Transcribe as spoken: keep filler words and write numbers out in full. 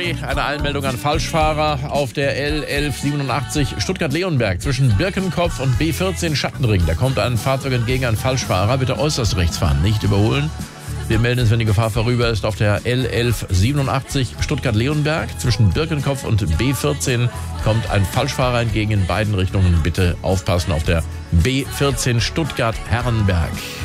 sorry, eine Einmeldung an Falschfahrer auf der L elf siebenundachtzig Stuttgart-Leonberg zwischen Birkenkopf und B vierzehn Schattenring. Da kommt ein Fahrzeug entgegen, ein Falschfahrer. Bitte äußerst rechts fahren, nicht überholen. Wir melden es, wenn die Gefahr vorüber ist, auf der L elf siebenundachtzig Stuttgart-Leonberg. Zwischen Birkenkopf und B vierzehn kommt ein Falschfahrer entgegen in beiden Richtungen. Bitte aufpassen auf der B vierzehn Stuttgart-Herrenberg.